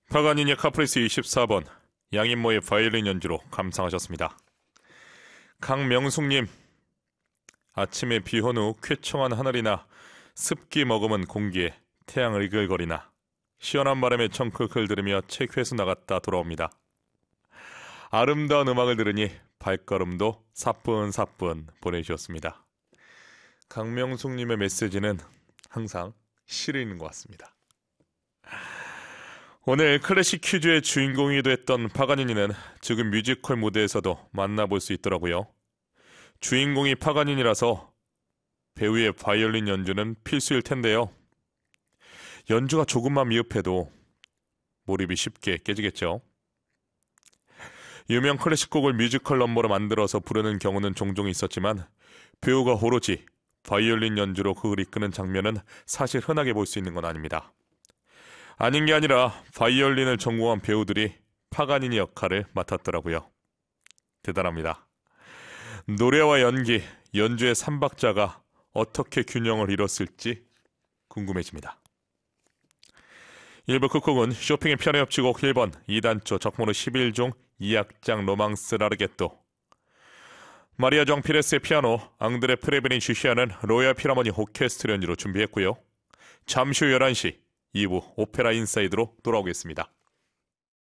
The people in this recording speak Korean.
파가니니 카프리스 24번 양인모의 바이올린 연주로 감상하셨습니다. 강명숙님, 아침에 비온 후 쾌청한 하늘이나 습기 머금은 공기에 태양을 이글거리나 시원한 바람에 청클클 들으며 책 회수 나갔다 돌아옵니다. 아름다운 음악을 들으니 발걸음도 사뿐사뿐 보내주셨습니다. 강명숙님의 메시지는 항상 실이 있는 것 같습니다. 오늘 클래식 퀴즈의 주인공이기도 했던 파가니니는 지금 뮤지컬 무대에서도 만나볼 수 있더라고요. 주인공이 파가니니라서 배우의 바이올린 연주는 필수일 텐데요. 연주가 조금만 미흡해도 몰입이 쉽게 깨지겠죠. 유명 클래식 곡을 뮤지컬 넘버로 만들어서 부르는 경우는 종종 있었지만 배우가 오로지 바이올린 연주로 그걸 이끄는 장면은 사실 흔하게 볼 수 있는 건 아닙니다. 아닌 게 아니라 바이올린을 전공한 배우들이 파가니니 역할을 맡았더라고요. 대단합니다. 노래와 연기, 연주의 삼박자가 어떻게 균형을 이뤘을지 궁금해집니다. 1부 끝곡은 쇼팽의 피아노 협주곡 1번 2단조 적모로 11종 2악장 로망스 라르게또, 마리아 정 피레스의 피아노, 앙드레 프레빈이 주시하는 로얄 필하모니 오케스트라 연주로 준비했고요. 잠시 후 11시 2부 오페라 인사이드로 돌아오겠습니다.